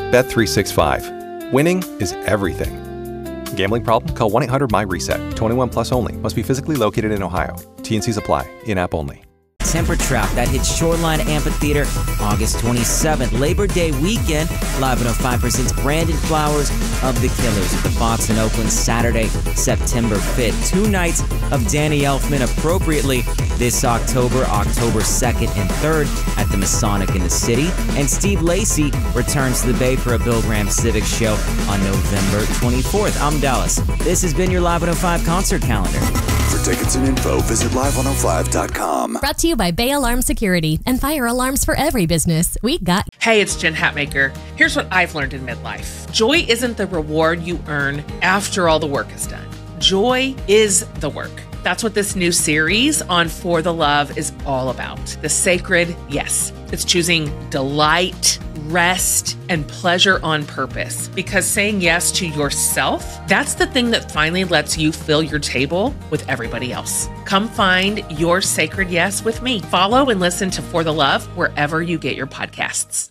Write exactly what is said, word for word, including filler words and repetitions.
Bet three sixty-five. Winning is everything. Gambling problem? Call one eight hundred my reset. twenty-one plus only. Must be physically located in Ohio. T and C's apply. In-app only. Temper Trap that hits Shoreline Amphitheater August twenty-seventh. Labor Day weekend, Live one oh five presents Brandon Flowers of the Killers at the Fox in Oakland Saturday, September fifth. Two nights of Danny Elfman appropriately this October, October second and third at the Masonic in the city. And Steve Lacy returns to the Bay for a Bill Graham Civic show on November twenty-fourth. I'm Dallas. This has been your Live one oh five concert calendar. For tickets and info, visit live one oh five dot com. Brought to you by Bay Alarm Security and fire alarms for every business. We got. Hey, it's Jen Hatmaker. Here's what I've learned in midlife. Joy isn't the reward you earn after all the work is done. Joy is the work. That's what this new series on For the Love is all about. The sacred yes. It's choosing delight, rest, and pleasure on purpose. Because saying yes to yourself, that's the thing that finally lets you fill your table with everybody else. Come find your sacred yes with me. Follow and listen to For the Love wherever you get your podcasts.